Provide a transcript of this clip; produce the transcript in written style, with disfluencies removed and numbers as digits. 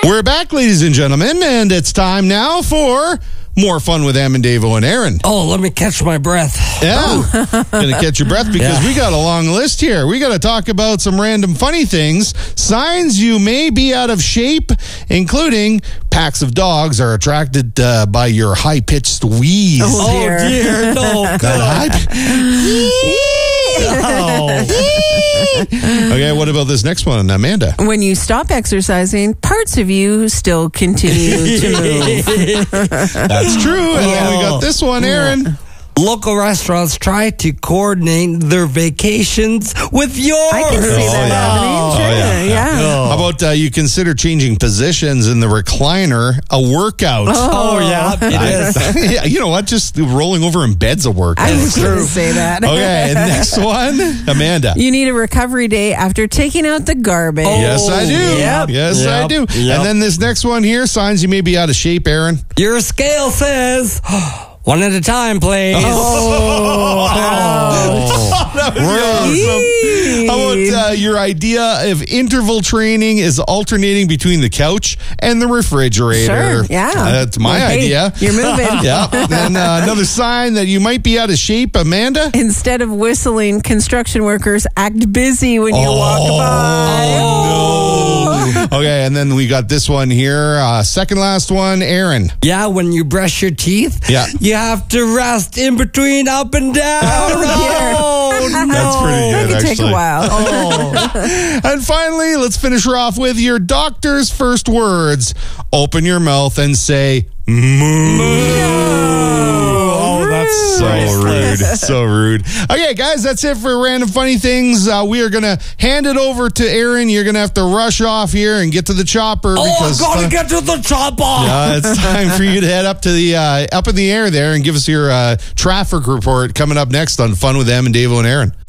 We're back, ladies and gentlemen, and it's time now for more fun with Em and Davo and Aaron. Oh, let me catch my breath. Yeah, gonna catch your breath because we got a long list here. We got to talk about some random funny things, signs you may be out of shape, including packs of dogs are attracted by your high-pitched wheeze. Oh, dear. No. Okay, what about this next one, Amanda? When you stop exercising, parts of you still continue to move. That's true. And then we got this one, Aaron. Local restaurants try to coordinate their vacations with yours. I can see that happening. Yeah. How about you consider changing positions in the recliner a workout? Oh, yeah, it is. Yeah, you know what? Just rolling over in bed's a workout. I was going to say that. Okay, next one, Amanda. You need a recovery day after taking out the garbage. Yes, I do. Yep. Yes, I do. Yep. And then this next one here, signs you may be out of shape, Aaron. Your scale says, one at a time, please. That was awesome. How about your idea of interval training is alternating between the couch and the refrigerator? Sure, yeah. That's my idea. You're moving. Yeah. And another sign that you might be out of shape, Amanda. Instead of whistling, construction workers act busy when you walk by. No. Okay, and then we got this one here. Second last one, Aaron. Yeah, when you brush your teeth, you have to rest in between up and down. That's pretty good, That could take a actually. while. And finally, let's finish her off with your doctor's first words. Open your mouth and say, moo. Oh, that's so rude. So rude. Okay, guys, that's it for Random Funny Things. We are going to hand it over to Aaron. You're going to have to rush off here and get to the chopper. I've got to get to the chopper. It's time for you to head up to the up in the air there and give us your traffic report coming up next on Fun with Em and Davo and Aaron.